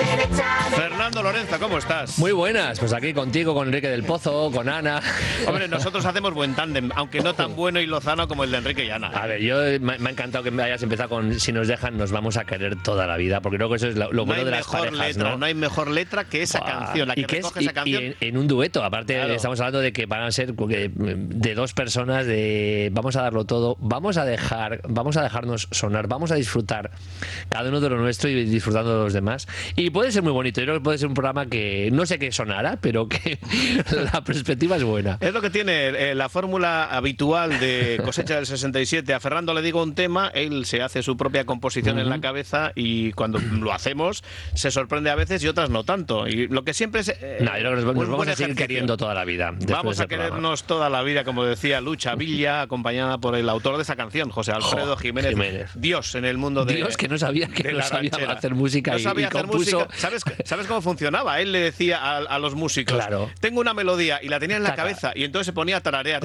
Fernando Lorenzo, ¿cómo estás? Muy buenas, pues aquí contigo, con Enrique del Pozo, con Ana. Hombre, nosotros hacemos buen tándem, aunque no tan bueno y lozano como el de Enrique y Ana. A ver, me ha encantado que me hayas empezado con si nos dejan, nos vamos a querer toda la vida, porque creo que eso es lo bueno de las parejas, ¿no? No hay mejor letra que esa canción, la que recoge esa canción. Y en un dueto, aparte estamos hablando de que van a ser de dos personas, de vamos a darlo todo, vamos a dejarnos sonar, vamos a disfrutar cada uno de lo nuestro y disfrutando de los demás. Y puede ser muy bonito, yo creo que puede ser un programa que no sé qué sonará, pero que la perspectiva es buena. Es lo que tiene la fórmula habitual de Cosecha del 67. A Fernando le digo un tema, él se hace su propia composición en la cabeza y cuando lo hacemos se sorprende a veces y otras no tanto. Y lo que siempre es nos vamos a seguir queriendo toda la vida. Vamos a querernos toda la vida, como decía Lucha Villa, acompañada por el autor de esa canción, José Alfredo Jiménez. Dios en el mundo de Dios, que no sabía que no sabía hacer música y compuso. ¿Sabes cómo funcionaba? Él le decía a los músicos, claro, tengo una melodía y la tenía en la cabeza y entonces se ponía a tararear.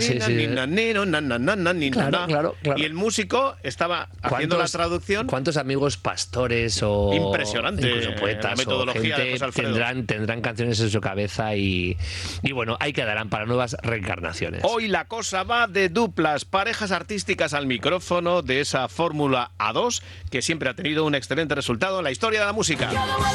Claro. Y el músico estaba haciendo la traducción. ¿Cuántos amigos pastores o impresionante, incluso poetas la metodología o gente de José Alfredo tendrán canciones en su cabeza y bueno, ahí quedarán para nuevas reencarnaciones? Hoy la cosa va de duplas, parejas artísticas al micrófono de esa fórmula A2 que siempre ha tenido un excelente resultado en la historia de la música.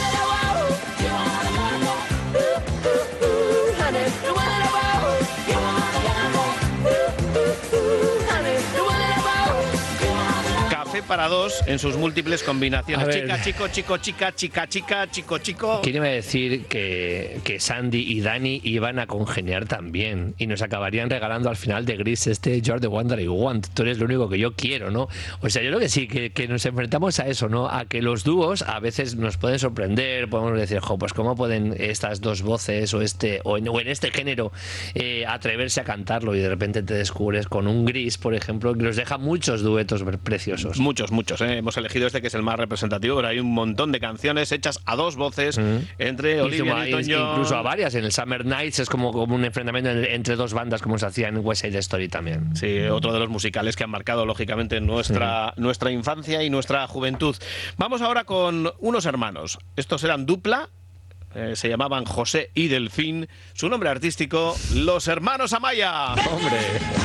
Para dos en sus múltiples combinaciones. Chica, chico, chico, chica, chica, chica, chico, chico. Quiero decir que Sandy y Dani iban a congeniar también y nos acabarían regalando al final de Gris You're the Wonder I Want. Tú eres lo único que yo quiero, ¿no? O sea, yo creo que sí, que nos enfrentamos a eso, ¿no? A que los dúos a veces nos pueden sorprender, podemos decir, pues cómo pueden estas dos voces o en este género atreverse a cantarlo y de repente te descubres con un Gris, por ejemplo, que nos deja muchos duetos preciosos. Muchos. Hemos elegido este que es el más representativo, pero hay un montón de canciones hechas a dos voces entre Olivia Newton-John. Incluso a varias. En el Summer Nights es como un enfrentamiento entre dos bandas, como se hacía en West Side Story también. Sí, otro de los musicales que han marcado lógicamente nuestra infancia y nuestra juventud. Vamos ahora con unos hermanos. Estos eran dupla. Se llamaban José y Delfín. Su nombre artístico, Los Hermanos Amaya. ¡Hombre!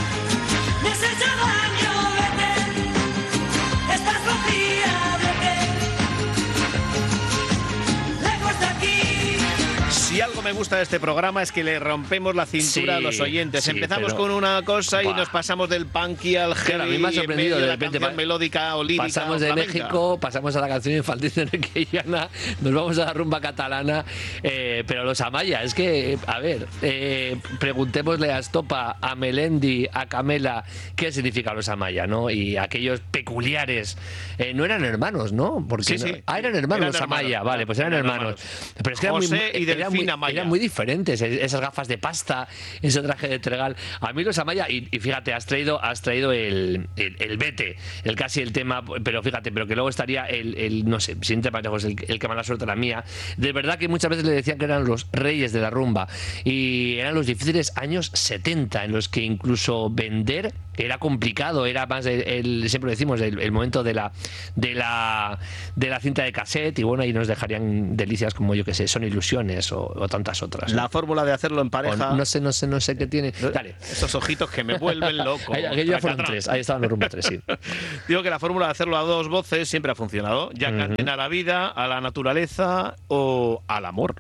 Si algo me gusta de este programa es que le rompemos la cintura a los oyentes. Empezamos con una cosa y nos pasamos del punky al heavy. A mí me ha sorprendido de repente melódica o lírica. Pasamos de México, pasamos a la canción infantil de Enrique y Ana, nos vamos a la rumba catalana, pero los Amaya, es que, a ver, preguntémosle a Estopa, a Melendi, a Camela, ¿qué significa los Amaya, no? Y aquellos peculiares, no eran hermanos, ¿no? Porque eran hermanos los Amaya, vale, pues eran hermanos. Pero es que eran muy diferentes, esas gafas de pasta, ese traje de Tregal. A mí los Amaya, y fíjate, has traído el Vete, casi el tema, pero fíjate, pero que luego estaría no sé, sin ir más lejos, el que mala suerte la mía. De verdad que muchas veces le decían que eran los reyes de la rumba y eran los difíciles años 70 en los que incluso vender era complicado, era más siempre decimos el momento de la cinta de cassette y bueno, ahí nos dejarían delicias como yo que sé, Son Ilusiones o tantas otras. La fórmula de hacerlo en pareja. No sé qué tiene. Dale. Esos ojitos que me vuelven loco. Aquello ya fueron tres, ahí estaban los rumba 3, sí. Digo que la fórmula de hacerlo a dos voces siempre ha funcionado, ya canten a la vida, a la naturaleza o al amor.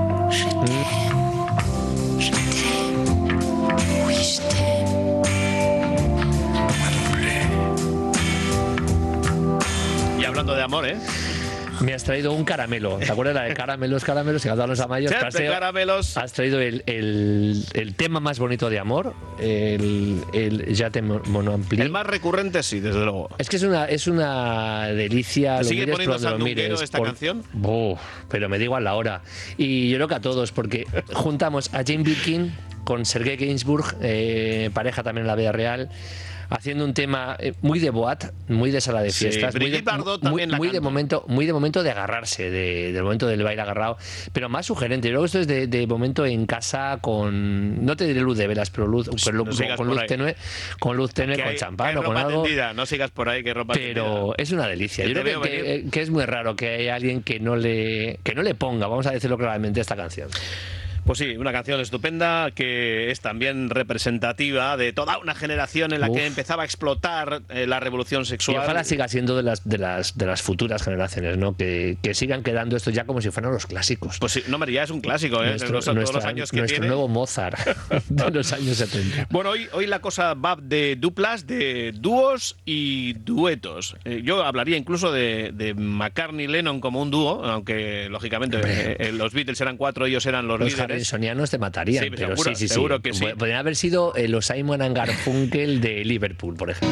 Y hablando de amor, me has traído un caramelo. ¿Te acuerdas la de caramelos que cantaban los amayos? Has traído el tema más bonito de amor, el Ya te monoamplié. El más recurrente, sí, desde luego. Es que es una delicia. ¿Sigue poniendo sandunguero esta canción? Pero me da igual la hora. Y yo creo que a todos, porque juntamos a Jane Birkin con Sergei Gainsbourg, pareja también en la vida real, haciendo un tema muy de boat, muy de sala de fiestas, sí, muy de momento de agarrarse, del momento del baile agarrado, pero más sugerente. Luego esto es de momento en casa con, no te diré luz de velas, pero luz, con luz tenue, con champán o con algo. Tendida. No sigas por ahí, que ropa pero tendida. Es una delicia. Yo creo que es muy raro que haya alguien que no le ponga, vamos a decirlo claramente, esta canción. Pues sí, una canción estupenda que es también representativa de toda una generación en la que empezaba a explotar la revolución sexual. Y ojalá siga siendo de las futuras generaciones, ¿no? Que sigan quedando esto ya como si fueran los clásicos. Pues sí, no, María, es un clásico, todos los años que nuestro tiene. Nuevo Mozart de los años 70. Bueno, hoy la cosa va de duplas, de dúos y duetos. Yo hablaría incluso de McCartney-Lennon como un dúo, aunque lógicamente los Beatles eran 4, ellos eran los líderes. Harrisonianos te matarían, sí, pero seguro, sí. Seguro que sí. Podrían haber sido los Simon & Garfunkel de Liverpool, por ejemplo.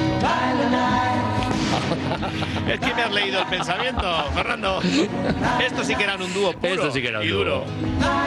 Es que me has leído el pensamiento, Fernando. Esto sí que eran un dúo puro. Esto sí que era un y dúo. duro.